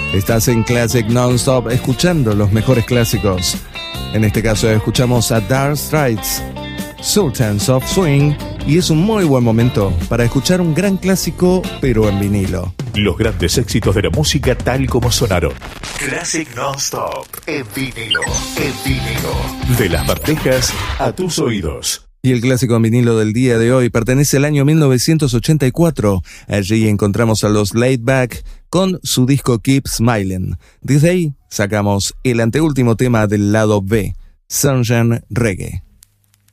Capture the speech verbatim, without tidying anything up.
Estás en Classic Non-Stop escuchando los mejores clásicos. En este caso escuchamos a Dire Straits, Sultans of Swing, y es un muy buen momento para escuchar un gran clásico, pero en vinilo. Los grandes éxitos de la música tal como sonaron. Classic Non-Stop en vinilo, en vinilo. De las bandejas a tus oídos. Y el clásico en vinilo del día de hoy pertenece al año mil novecientos ochenta y cuatro. Allí encontramos a los Laid Back con su disco Keep Smiling. Desde ahí sacamos el anteúltimo tema del lado B, Sunshine Reggae.